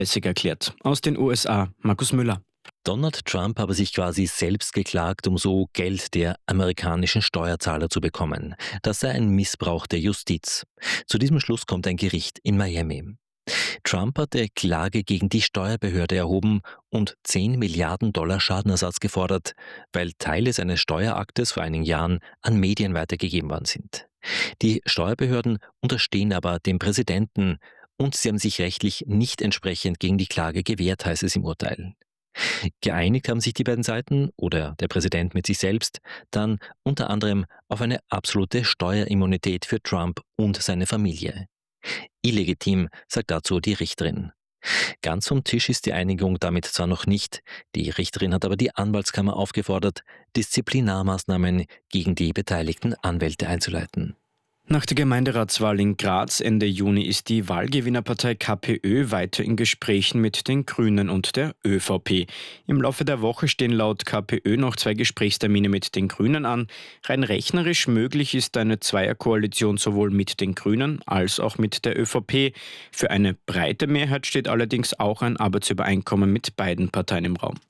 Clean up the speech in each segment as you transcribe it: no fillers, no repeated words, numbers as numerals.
zulässig erklärt. Aus den USA, Markus Müller. Donald Trump habe sich quasi selbst geklagt, um so Geld der amerikanischen Steuerzahler zu bekommen. Das sei ein Missbrauch der Justiz. Zu diesem Schluss kommt ein Gericht in Miami. Trump hatte Klage gegen die Steuerbehörde erhoben und $10 Milliarden Schadenersatz gefordert, weil Teile seines Steueraktes vor einigen Jahren an Medien weitergegeben worden sind. Die Steuerbehörden unterstehen aber dem Präsidenten und sie haben sich rechtlich nicht entsprechend gegen die Klage gewehrt, heißt es im Urteil. Geeinigt haben sich die beiden Seiten oder der Präsident mit sich selbst dann unter anderem auf eine absolute Steuerimmunität für Trump und seine Familie. Illegitim, sagt dazu die Richterin. Ganz vom Tisch ist die Einigung damit zwar noch nicht, die Richterin hat aber die Anwaltskammer aufgefordert, Disziplinarmaßnahmen gegen die beteiligten Anwälte einzuleiten. Nach der Gemeinderatswahl in Graz Ende Juni ist die Wahlgewinnerpartei KPÖ weiter in Gesprächen mit den Grünen und der ÖVP. Im Laufe der Woche stehen laut KPÖ noch 2 Gesprächstermine mit den Grünen an. Rein rechnerisch möglich ist eine Zweierkoalition sowohl mit den Grünen als auch mit der ÖVP. Für eine breite Mehrheit steht allerdings auch ein Arbeitsübereinkommen mit beiden Parteien im Raum.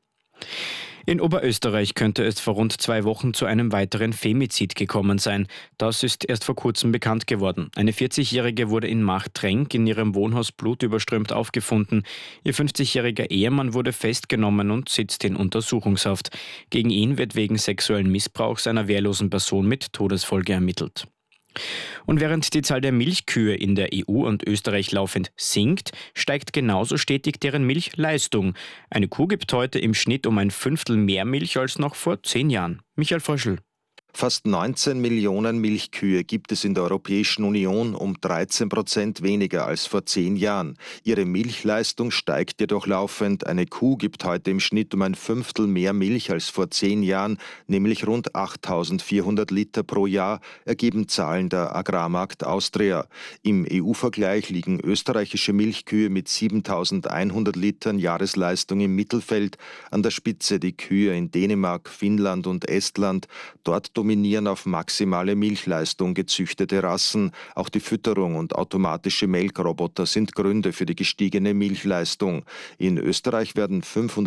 In Oberösterreich könnte es vor rund 2 Wochen zu einem weiteren Femizid gekommen sein. Das ist erst vor kurzem bekannt geworden. Eine 40-Jährige wurde in Marktrenk in ihrem Wohnhaus blutüberströmt aufgefunden. Ihr 50-jähriger Ehemann wurde festgenommen und sitzt in Untersuchungshaft. Gegen ihn wird wegen sexuellen Missbrauchs einer wehrlosen Person mit Todesfolge ermittelt. Und während die Zahl der Milchkühe in der EU und Österreich laufend sinkt, steigt genauso stetig deren Milchleistung. Eine Kuh gibt heute im Schnitt um 1/5 mehr Milch als noch vor 10 Jahren. Michael Fröschl. Fast 19 Millionen Milchkühe gibt es in der Europäischen Union, um 13% weniger als vor 10 Jahren. Ihre Milchleistung steigt jedoch laufend. Eine Kuh gibt heute im Schnitt um 1/5 mehr Milch als vor 10 Jahren, nämlich rund 8.400 Liter pro Jahr, ergeben Zahlen der Agrarmarkt Austria. Im EU-Vergleich liegen österreichische Milchkühe mit 7.100 Litern Jahresleistung im Mittelfeld. An der Spitze die Kühe in Dänemark, Finnland und Estland. Dort dominieren auf maximale Milchleistung gezüchtete Rassen. Auch die Fütterung und automatische Melkroboter sind Gründe für die gestiegene Milchleistung. In Österreich werden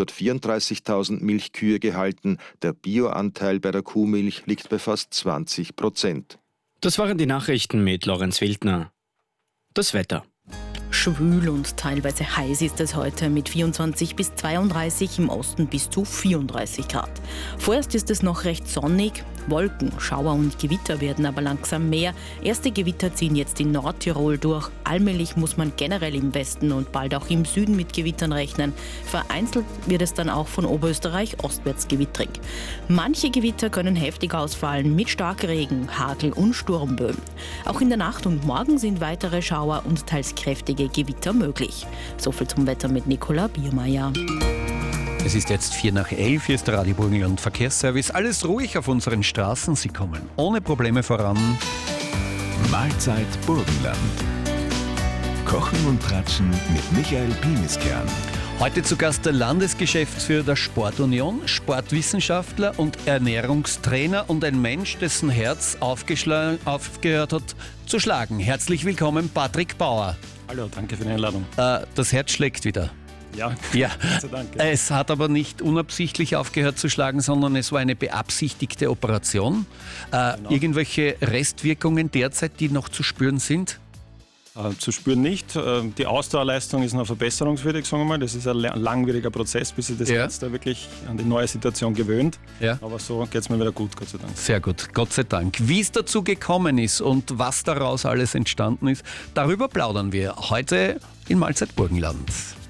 534.000 Milchkühe gehalten. Der Bioanteil bei der Kuhmilch liegt bei fast 20%. Das waren die Nachrichten mit Lorenz Wildner. Das Wetter. Schwül und teilweise heiß ist es heute mit 24 bis 32, im Osten bis zu 34 Grad. Vorerst ist es noch recht sonnig. Wolken, Schauer und Gewitter werden aber langsam mehr. Erste Gewitter ziehen jetzt in Nordtirol durch. Allmählich muss man generell im Westen und bald auch im Süden mit Gewittern rechnen. Vereinzelt wird es dann auch von Oberösterreich ostwärts gewittrig. Manche Gewitter können heftig ausfallen mit Starkregen, Hagel und Sturmböen. Auch in der Nacht und morgen sind weitere Schauer und teils kräftige Gewitter möglich. Soviel zum Wetter mit Nicola Biermeier. Es ist jetzt 11:04, hier ist der Radio Burgenland Verkehrsservice. Alles ruhig auf unseren Straßen, sie kommen ohne Probleme voran. Mahlzeit Burgenland. Kochen und Tratschen mit Michael Piemiskern. Heute zu Gast der Landesgeschäftsführer der Sportunion, Sportwissenschaftler und Ernährungstrainer und ein Mensch, dessen Herz aufgehört hat zu schlagen. Herzlich willkommen, Patrick Bauer. Hallo, danke für die Einladung. Das Herz schlägt wieder. Ja, Ja, Gott sei Dank. Ja. es hat aber nicht unabsichtlich aufgehört zu schlagen, sondern es war eine beabsichtigte Operation. Genau. Irgendwelche Restwirkungen derzeit, die noch zu spüren sind? Zu spüren nicht. Die Ausdauerleistung ist noch verbesserungswürdig, sagen wir mal. Das ist ein langwieriger Prozess, bis sich das Ja. Herz da wirklich an die neue Situation gewöhnt. Ja. Aber so geht es mir wieder gut, Gott sei Dank. Sehr gut, Gott sei Dank. Wie es dazu gekommen ist und was daraus alles entstanden ist, darüber plaudern wir heute in Mahlzeit Burgenland.